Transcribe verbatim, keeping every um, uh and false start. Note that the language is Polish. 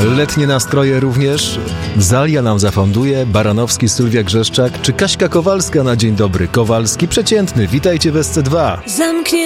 Letnie nastroje również. Zalia nam zafonduje, Baranowski, Sylwia Grzeszczak czy Kaśka Kowalska na dzień dobry. Kowalski przeciętny, witajcie w S C dwa. Zamknie